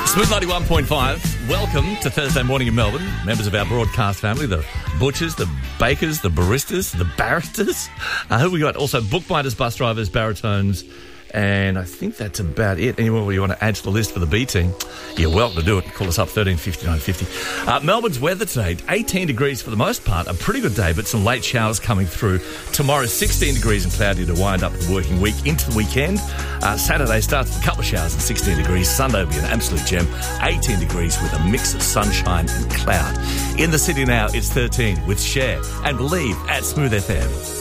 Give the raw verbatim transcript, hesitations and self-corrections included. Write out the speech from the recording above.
Smooth ninety-one point five, welcome to Thursday morning in Melbourne. Members of our broadcast family, the butchers, the bakers, the baristas, the barristers. Uh, who we got? Also bookbinders, bus drivers, baritones, and I think that's about it. Anyone you want to add to the list for the B team, you're welcome to do it. Call us up thirteen fifty nine fifty. Uh, Melbourne's weather today, eighteen degrees for the most part. A pretty good day, but some late showers coming through. Tomorrow, sixteen degrees and cloudy to wind up the working week into the weekend. Uh, Saturday starts with a couple of showers and sixteen degrees. Sunday will be an absolute gem. eighteen degrees with a mix of sunshine and cloud. In the city now, it's thirteen with Cher and Believe at Smooth F M.